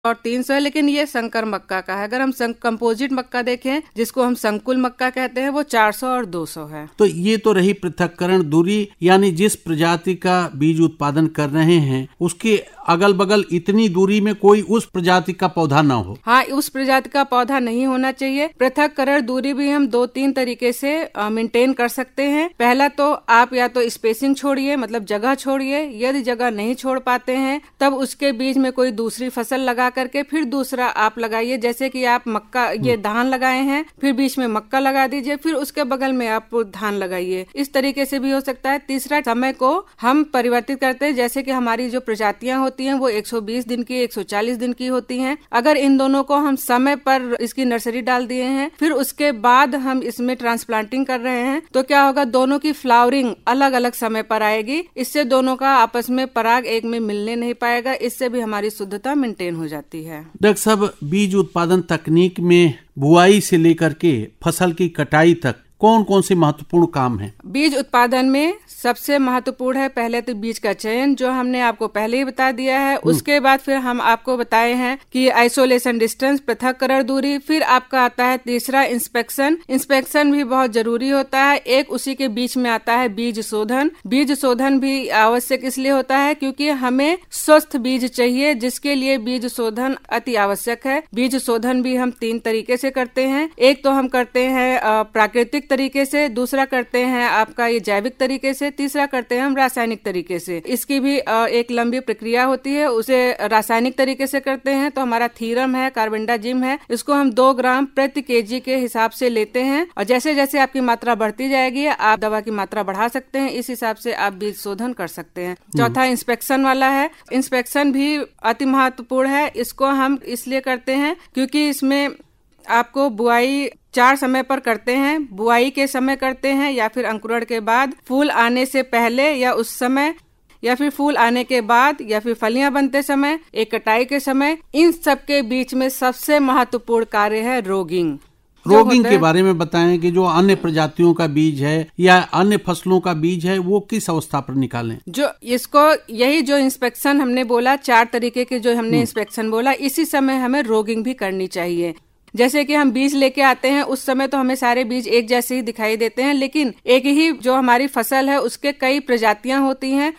और 300 है, लेकिन ये संकर मक्का का है। अगर हम कंपोजिट मक्का देखें, जिसको हम संकुल मक्का कहते हैं, वो 400 और 200 है। तो ये तो रही पृथक्करण दूरी, यानी जिस प्रजाति का बीज उत्पादन कर रहे हैं उसके अगल बगल इतनी दूरी में कोई उस प्रजाति का पौधा ना हो। हाँ, उस प्रजाति का पौधा नहीं होना चाहिए। पृथक्करण दूरी भी हम 2-3 तरीके से मेंटेन कर सकते हैं। पहला तो आप या तो स्पेसिंग छोड़िए, मतलब जगह छोड़िए। यदि जगह नहीं छोड़ पाते हैं तब उसके बीच में कोई दूसरी फसल लगा करके फिर दूसरा आप लगाइए। जैसे कि आप मक्का, ये धान लगाए हैं, फिर बीच में मक्का लगा दीजिए, फिर उसके बगल में आप धान लगाइए। इस तरीके से भी हो सकता है। तीसरा, समय को हम परिवर्तित करते हैं। जैसे कि हमारी जो प्रजातियां होती हैं वो 120 दिन की, 140 दिन की होती हैं। अगर इन दोनों को हम समय पर इसकी नर्सरी डाल दिए हैं, फिर उसके बाद हम इसमें ट्रांसप्लांटिंग कर रहे हैं, तो क्या होगा, दोनों की फ्लावरिंग अलग अलग समय पर आएगी। इससे दोनों का आपस में पराग एक में मिलने नहीं पाएगा। इससे भी हमारी शुद्धता मेंटेन हो जाती है। डॉक्टर साहब, बीज उत्पादन तकनीक में बुआई से लेकर के फसल की कटाई तक कौन कौन से महत्वपूर्ण काम हैं? बीज उत्पादन में सबसे महत्वपूर्ण है पहले तो बीज का चयन, जो हमने आपको पहले ही बता दिया है। उसके बाद फिर हम आपको बताए हैं कि आइसोलेशन डिस्टेंस, पृथक्करण दूरी। फिर आपका आता है तीसरा इंस्पेक्शन। इंस्पेक्शन भी बहुत जरूरी होता है। एक उसी के बीच में आता है बीज शोधन। बीज शोधन भी आवश्यक इसलिए होता है क्योंकि हमें स्वस्थ बीज चाहिए, जिसके लिए बीज शोधन अति आवश्यक है। बीज शोधन भी हम 3 तरीके से करते हैं। एक तो हम करते हैं प्राकृतिक तरीके से, दूसरा करते हैं आपका ये जैविक तरीके से, तीसरा करते हैं हम रासायनिक तरीके से। इसकी भी एक लंबी प्रक्रिया होती है। उसे रासायनिक तरीके से करते हैं तो हमारा थीरम है, कार्बेंडाजिम है, इसको हम 2 ग्राम प्रति केजी के हिसाब से लेते हैं। और जैसे जैसे आपकी मात्रा बढ़ती जाएगी आप दवा की मात्रा बढ़ा सकते हैं। इस हिसाब से आप बीज शोधन कर सकते हैं। चौथा इंस्पेक्शन वाला है। इंस्पेक्शन भी अति महत्वपूर्ण है। इसको हम इसलिए करते हैं क्योंकि इसमें आपको बुआई 4 समय पर करते हैं। बुआई के समय करते हैं, या फिर अंकुरण के बाद, फूल आने से पहले या उस समय, या फिर फूल आने के बाद, या फिर फलियां बनते समय, एक कटाई के समय। इन सब के बीच में सबसे महत्वपूर्ण कार्य है रोगिंग। रोगिंग के बारे में बताएं कि जो अन्य प्रजातियों का बीज है या अन्य फसलों का बीज है वो किस अवस्था पर निकालें? जो इसको, यही जो इंस्पेक्शन हमने बोला, 4 तरीके के जो हमने इंस्पेक्शन बोला, इसी समय हमें रोगिंग भी करनी चाहिए। जैसे कि हम बीज लेके आते हैं, उस समय तो हमें सारे बीज एक जैसे ही दिखाई देते हैं, लेकिन एक ही जो हमारी फसल है उसके कई प्रजातियां होती हैं।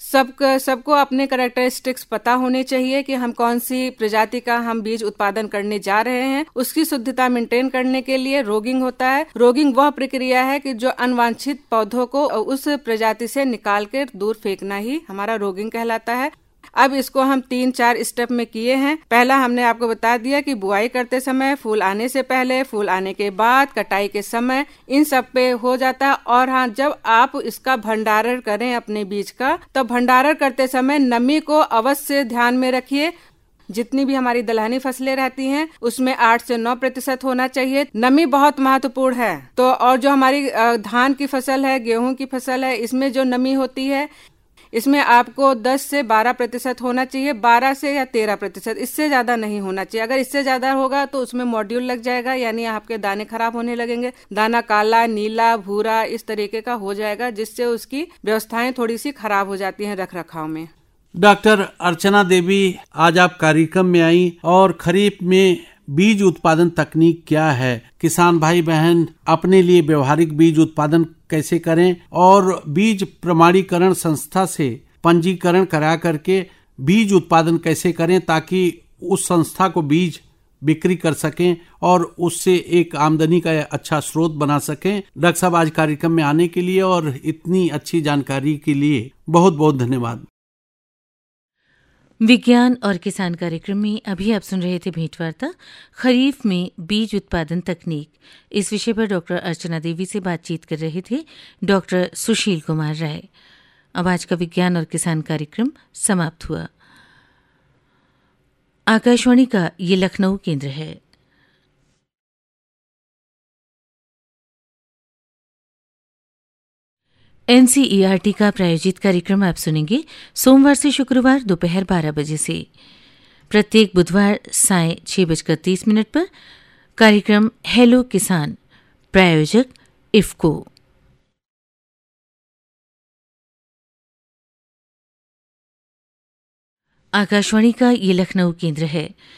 सबको अपने कैरेक्टरिस्टिक्स पता होने चाहिए कि हम कौन सी प्रजाति का हम बीज उत्पादन करने जा रहे हैं। उसकी शुद्धता मेंटेन करने के लिए रोगिंग होता है। रोगिंग वह प्रक्रिया है कि जो अनवांछित पौधों को उस प्रजाति से निकाल कर दूर फेंकना ही हमारा रोगिंग कहलाता है। अब इसको हम 3-4 स्टेप में किए हैं। पहला हमने आपको बता दिया कि बुआई करते समय, फूल आने से पहले, फूल आने के बाद, कटाई के समय, इन सब पे हो जाता है। और हाँ, जब आप इसका भंडारण करें अपने बीज का, तो भंडारण करते समय नमी को अवश्य ध्यान में रखिए। जितनी भी हमारी दलहनी फसलें रहती हैं उसमें 8 से 9% होना चाहिए। नमी बहुत महत्वपूर्ण है। तो और जो हमारी धान की फसल है, गेहूं की फसल है, इसमें जो नमी होती है, इसमें आपको 10 से 12% होना चाहिए। 12 से या 13%, इससे ज्यादा नहीं होना चाहिए। अगर इससे ज्यादा होगा तो उसमें मॉड्यूल लग जाएगा, यानी आपके दाने खराब होने लगेंगे। दाना काला, नीला, भूरा इस तरीके का हो जाएगा, जिससे उसकी व्यवस्थाएं थोड़ी सी खराब हो जाती हैं रख रखाव में। डॉक्टर अर्चना देवी, आज आप कार्यक्रम में आई और खरीफ में बीज उत्पादन तकनीक क्या है, किसान भाई बहन अपने लिए व्यवहारिक बीज उत्पादन कैसे करें और बीज प्रमाणीकरण संस्था से पंजीकरण करा करके बीज उत्पादन कैसे करें ताकि उस संस्था को बीज बिक्री कर सकें और उससे एक आमदनी का अच्छा स्रोत बना सकें। डॉक्टर साहब, आज कार्यक्रम में आने के लिए और इतनी अच्छी जानकारी के लिए बहुत बहुत धन्यवाद। विज्ञान और किसान कार्यक्रम में अभी आप सुन रहे थे भेंटवार्ता खरीफ में बीज उत्पादन तकनीक। इस विषय पर डॉक्टर अर्चना देवी से बातचीत कर रहे थे डॉक्टर सुशील कुमार राय। अब आज का विज्ञान और किसान कार्यक्रम समाप्त हुआ। आकाशवाणी का ये लखनऊ केंद्र है। एनसीईआरटी का प्रायोजित कार्यक्रम आप सुनेंगे सोमवार से शुक्रवार दोपहर 12 बजे से। प्रत्येक बुधवार सायं 6:30 पर कार्यक्रम हेलो किसान, प्रायोजक इफ्को। आकाशवाणी का ये लखनऊ केंद्र है।